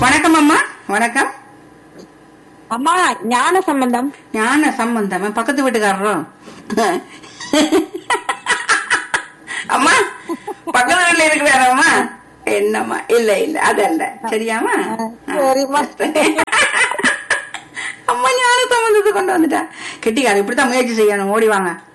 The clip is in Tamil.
வணக்கம் அம்மா. வணக்கம் அம்மா. ஞான சம்பந்தம். ஞான சம்பந்தம் பக்கத்து வீட்டுக்காரரும். அம்மா பக்கத்து வீட்டுல இருக்கிறாரம்மா. என்னம்மா? இல்ல இல்ல அதல்ல. சரியாமா? சரிம்மா. அம்மா ஞான சம்பந்தத்தை கொண்டு வந்துட்டா. கெட்டிக்கார இப்படித்தான் முயற்சி செய்யணும். ஓடி வாங்க.